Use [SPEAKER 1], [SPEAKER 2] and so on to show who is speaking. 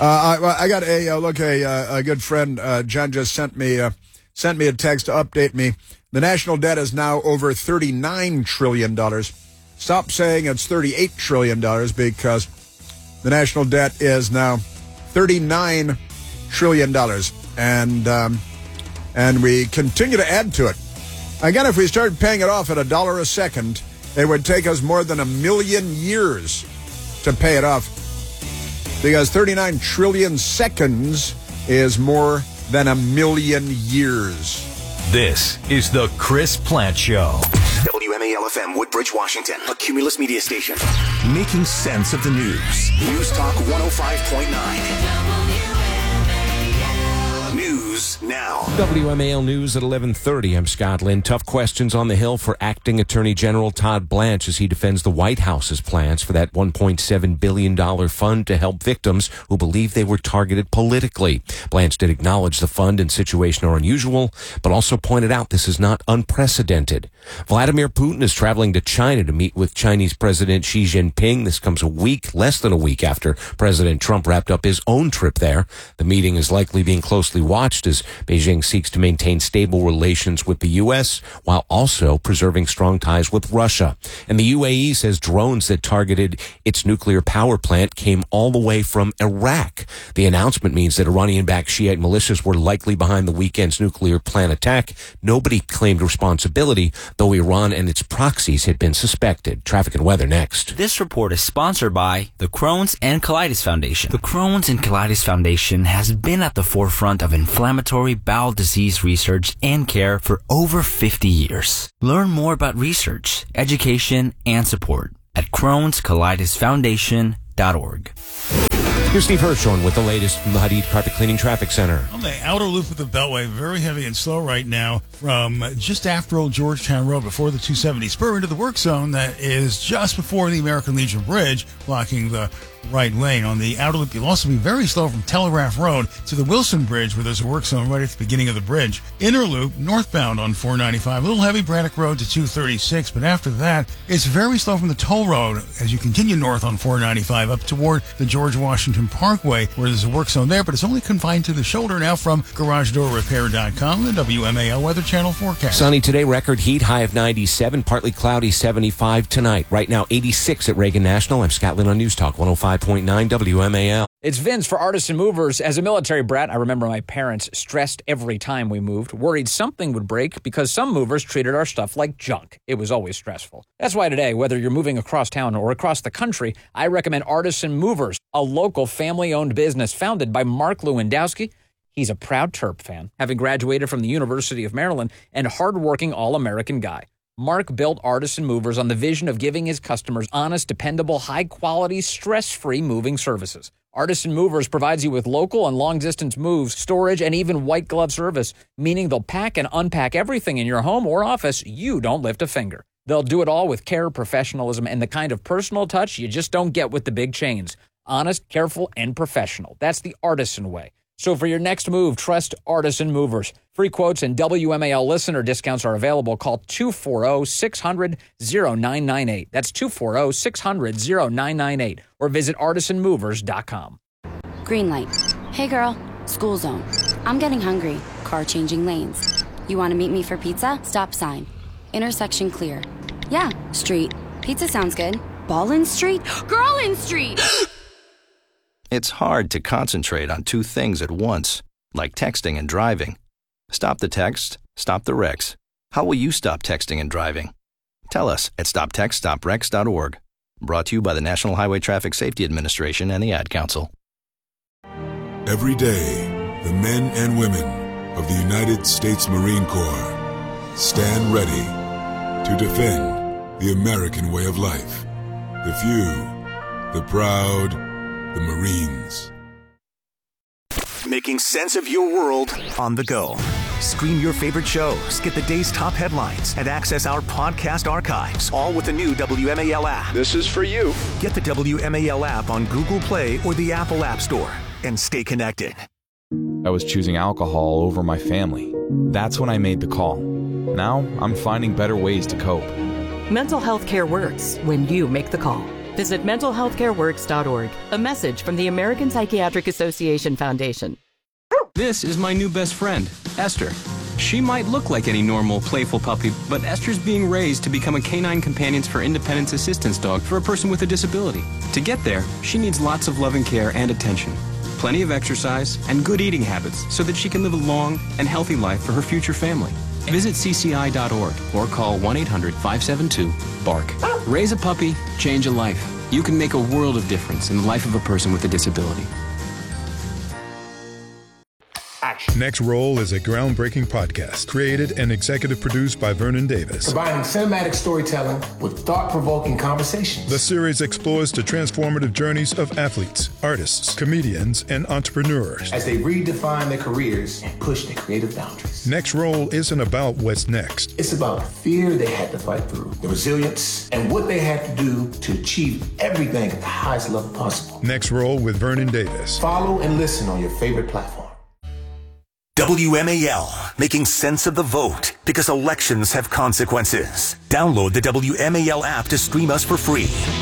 [SPEAKER 1] I got a good friend, John, just sent me a text to update me. The national debt is now over $39 trillion. Stop saying it's $38 trillion because the national debt is now $39 trillion. And we continue to add to it. Again, if we started paying it off at $1 a second, it would take us more than 1 million years to pay it off. Because 39 trillion seconds is more than 1 million years.
[SPEAKER 2] This is the Chris Plante Show.
[SPEAKER 3] WMAL-FM, Woodbridge, Washington. A Cumulus media station.
[SPEAKER 2] Making sense of the news.
[SPEAKER 3] News Talk 105.9. News now.
[SPEAKER 4] WMAL News at 11:30. I'm Scott Lynn. Tough questions on the Hill for Acting Attorney General Todd Blanche as he defends the White House's plans for that $1.7 billion fund to help victims who believe they were targeted politically. Blanche did acknowledge the fund and situation are unusual, but also pointed out this is not unprecedented. Vladimir Putin is traveling to China to meet with Chinese President Xi Jinping. This comes less than a week after President Trump wrapped up his own trip there. The meeting is likely being closely watched as Beijing seeks to maintain stable relations with the U.S. while also preserving strong ties with Russia. And the UAE says drones that targeted its nuclear power plant came all the way from Iraq. The announcement means that Iranian-backed Shiite militias were likely behind the weekend's nuclear plant attack. Nobody claimed responsibility, though Iran and its proxies had been suspected. Traffic and weather next.
[SPEAKER 5] This report is sponsored by the Crohn's and Colitis Foundation. The Crohn's and Colitis Foundation has been at the forefront of inflammatory bowel disease research and care for over 50 years. Learn more about research, education, and support at Crohn'sColitisFoundation.org.
[SPEAKER 4] Here's Steve Hirschhorn with the latest from the Hadid Carpet Cleaning Traffic Center.
[SPEAKER 6] On the outer loop of the Beltway, very heavy and slow right now from just after Old Georgetown Road before the 270 spur into the work zone that is just before the American Legion Bridge, blocking the right lane. On the outer loop, you'll also be very slow from Telegraph Road to the Wilson Bridge, where there's a work zone right at the beginning of the bridge. Inner loop, northbound on 495, a little heavy Braddock Road to 236, but after that, it's very slow from the toll road as you continue north on 495 up toward the George Washington Parkway, where there's a work zone there, but it's only confined to the shoulder now from GarageDoorRepair.com, the WMAL Weather Channel forecast.
[SPEAKER 4] Sunny today, record heat, high of 97, partly cloudy, 75 tonight. Right now, 86 at Reagan National. I'm Scott Lynn on News Talk 105.9 WMAL.
[SPEAKER 7] It's Vince for Artisan Movers. As a military brat, I remember my parents stressed every time we moved, worried something would break because some movers treated our stuff like junk. It was always stressful. That's why today, whether you're moving across town or across the country, I recommend Artisan Movers, a local family-owned business founded by Mark Lewandowski. He's a proud Terp fan, having graduated from the University of Maryland, and hardworking all-American guy. Mark built Artisan Movers on the vision of giving his customers honest, dependable, high-quality, stress-free moving services. Artisan Movers provides you with local and long-distance moves, storage, and even white-glove service, meaning they'll pack and unpack everything in your home or office. You don't lift a finger. They'll do it all with care, professionalism, and the kind of personal touch you just don't get with the big chains. Honest, careful, and professional. That's the Artisan way. So for your next move, trust Artisan Movers. Free quotes and WMAL listener discounts are available. Call 240-600-0998. That's 240-600-0998. Or visit artisanmovers.com.
[SPEAKER 8] Green light. Hey, girl. School zone. I'm getting hungry. Car changing lanes. You want to meet me for pizza? Stop sign. Intersection clear. Yeah, street. Pizza sounds good. Ballin Street? Girlin Street!
[SPEAKER 9] It's hard to concentrate on two things at once, like texting and driving. Stop the text, stop the wrecks. How will you stop texting and driving? Tell us at stoptextstopwrecks.org. Brought to you by the National Highway Traffic Safety Administration and the Ad Council.
[SPEAKER 10] Every day, the men and women of the United States Marine Corps stand ready to defend the American way of life. The few, the proud, the Marines.
[SPEAKER 3] Making sense of your world
[SPEAKER 2] On the go. Stream your favorite shows, get the day's top headlines, and access our podcast archives.
[SPEAKER 3] all with the new WMAL app.
[SPEAKER 11] This is for you.
[SPEAKER 2] Get the WMAL app on Google Play or the Apple App Store and stay connected.
[SPEAKER 12] I was choosing alcohol over my family. That's when I made the call. Now I'm finding better ways to cope.
[SPEAKER 13] Mental health care works when you make the call.
[SPEAKER 11] Visit mentalhealthcareworks.org. A message from the American Psychiatric Association Foundation.
[SPEAKER 13] This is my new best friend, Esther. She might look like any normal, playful puppy, but Esther's being raised to become a Canine Companions for Independence assistance dog for a person with a disability. To get there, she needs lots of loving care and attention, plenty of exercise, and good eating habits so that she can live a long and healthy life for her future family. Visit cci.org or call 1-800-572-BARK. Raise a puppy, change a life. You can make a world of difference in the life of a person with a disability.
[SPEAKER 14] Next Roll is a groundbreaking podcast created and executive produced by Vernon Davis.
[SPEAKER 15] Combining cinematic storytelling with thought-provoking conversations.
[SPEAKER 14] The series explores the transformative journeys of athletes, artists, comedians, and entrepreneurs
[SPEAKER 15] as they redefine their careers and push their creative boundaries.
[SPEAKER 14] Next Roll isn't about what's next.
[SPEAKER 15] It's about the fear they had to fight through, the resilience, and what they had to do to achieve everything at the highest level possible.
[SPEAKER 14] Next Roll with Vernon Davis.
[SPEAKER 15] Follow and listen on your favorite platform.
[SPEAKER 3] WMAL, making sense of the vote because elections have consequences. Download the WMAL app to stream us for free.